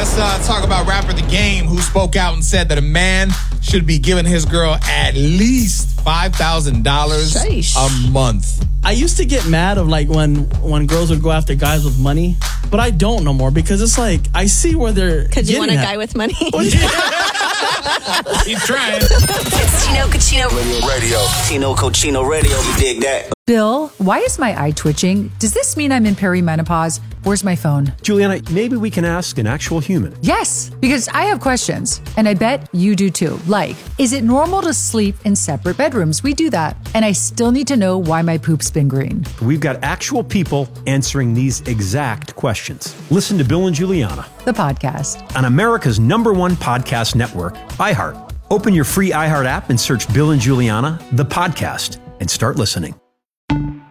Let's talk about rapper The Game, who spoke out and said that a man should be giving his girl at least $5,000 a month. I used to get mad of like when girls would go after guys with money, but I don't no more because it's like I see where they're because you want a at. guy with money. Keep trying. It's Tino Cochino Radio. Tino Cochino Radio. We dig that. Bill, why is my eye twitching? Does this mean I'm in perimenopause? Where's my phone? Juliana, maybe we can ask an actual human. Yes, because I have questions, and I bet you do too. Like, is it normal to sleep in separate bedrooms? We do that. And I still need to know why my poop's been green. We've got actual people answering these exact questions. Listen to Bill and Juliana, The podcast. on America's #1 podcast network, iHeart. Open your free iHeart app and search Bill and Juliana, the podcast, and start listening.